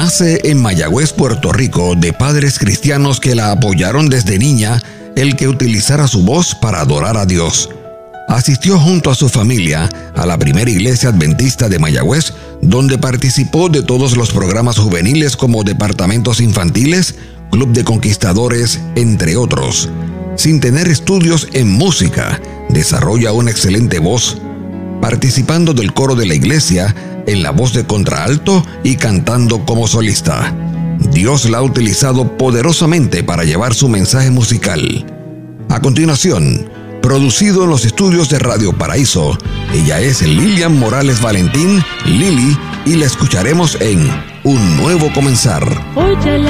Nace en Mayagüez, Puerto Rico, de padres cristianos que la apoyaron desde niña el que utilizara su voz para adorar a Dios. Asistió junto a su familia a la primera iglesia adventista de Mayagüez, donde participó de todos los programas juveniles como departamentos infantiles, club de conquistadores, entre otros. Sin tener estudios en música, desarrolla una excelente voz, participando del coro de la iglesia en la voz de contralto y cantando como solista. Dios la ha utilizado poderosamente para llevar su mensaje musical. A continuación, producido en los estudios de Radio Paraíso, ella es Lilian Morales Valentín, Lili, y la escucharemos en Un Nuevo Comenzar.